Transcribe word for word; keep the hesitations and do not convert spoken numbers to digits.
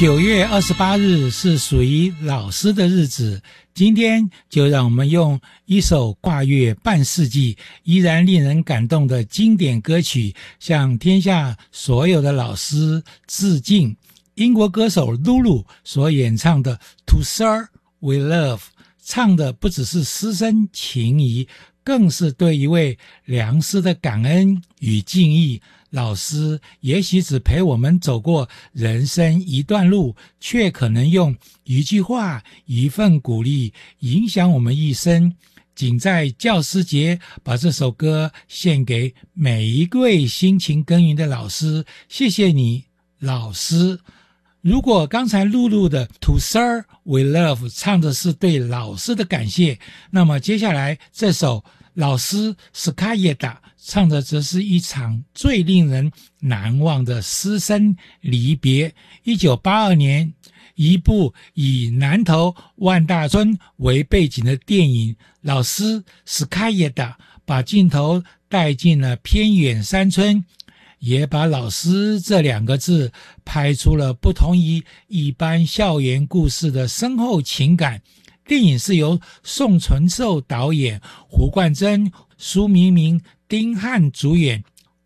九月二十八日是属于老师的日子，今天就让我们用一首跨越半世纪依然令人感动的经典歌曲向天下所有的老师致敬。英国歌手 Lulu 所演唱的 To Sir We Love， 唱的不只是师生情谊，更是对一位良师的感恩与敬意。老师也许只陪我们走过人生一段路，却可能用一句话、一份鼓励影响我们一生。仅在教师节，把这首歌献给每一位辛勤耕耘的老师，谢谢你，老师。如果刚才露露的 To Sir We Love 唱的是对老师的感谢，那么接下来这首老师斯卡耶达唱的则是一场最令人难忘的师生离别。一九八二年，一部以南投万大村为背景的电影《老师斯卡耶达》把镜头带进了偏远山村，也把老师这两个字拍出了不同于一般校园故事的深厚情感。电影是由宋存寿导演，胡冠珍、苏明明、丁汉主演，